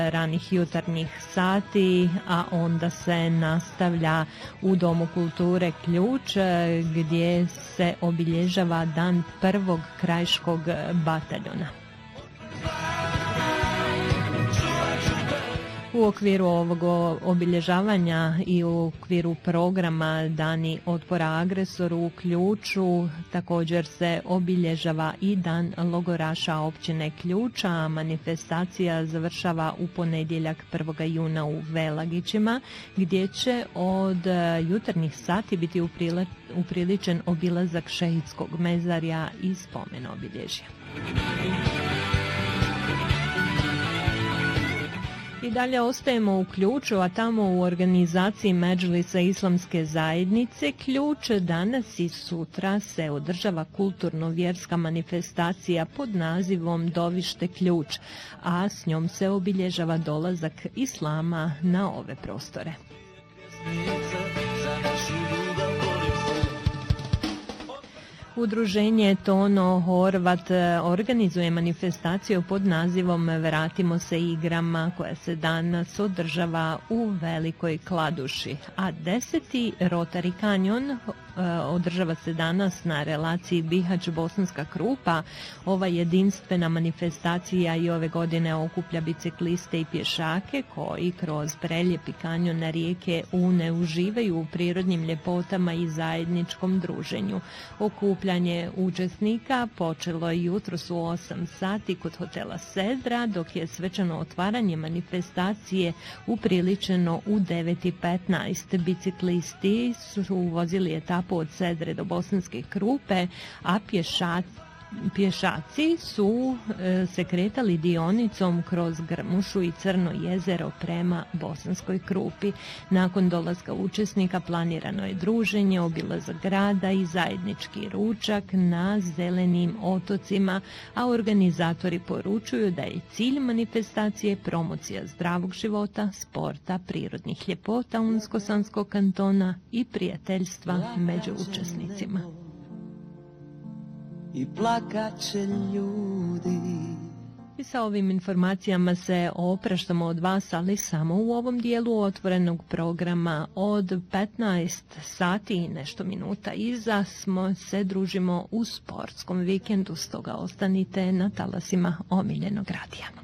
ranih jutarnjih sati, a onda se nastavlja u Domu kulture Ključ gdje se obilježava dan prvog krajiškog bataljona. U okviru ovog obilježavanja i u okviru programa Dani otpora agresoru u Ključu također se obilježava i Dan logoraša općine Ključa, a manifestacija završava u ponedjeljak 1. juna u Velagićima, gdje će od jutarnjih sati biti upriličen obilazak šehidskog mezarja i spomen obilježja. I dalje ostajemo u Ključu, a tamo u organizaciji Medžlisa Islamske zajednice Ključ danas i sutra se održava kulturno-vjerska manifestacija pod nazivom Dovište Ključ, a s njom se obilježava dolazak islama na ove prostore. Udruženje Tono Horvat organizuje manifestaciju pod nazivom Vratimo se igrama, koja se danas održava u Velikoj Kladuši, a 10. Rotary Canyon održava se danas na relaciji Bihać-Bosanska Krupa. Ova jedinstvena manifestacija i ove godine okuplja bicikliste i pješake koji kroz preljepi kanjon rijeke Une uživaju u prirodnim ljepotama i zajedničkom druženju. Okupljanje učesnika počelo je jutros u 8 sati kod hotela Sedra, dok je svečano otvaranje manifestacije upriličeno u 9:15. Biciklisti su vozili etapu od Sedre do Bosanske Krupe, a pješaci su se kretali dionicom kroz Grmušu i Crno jezero prema Bosanskoj Krupi. Nakon dolaska učesnika planirano je druženje, obilazak grada i zajednički ručak na zelenim otocima, a organizatori poručuju da je cilj manifestacije promocija zdravog života, sporta, prirodnih ljepota Unsko-Sanskog kantona i prijateljstva među učesnicima. I plakaće ljudi. I sa ovim informacijama se opraštamo od vas, ali samo u ovom dijelu otvorenog programa. Od 15 sati i nešto minuta iza se družimo u sportskom vikendu, stoga ostanite na talasima omiljenog radija.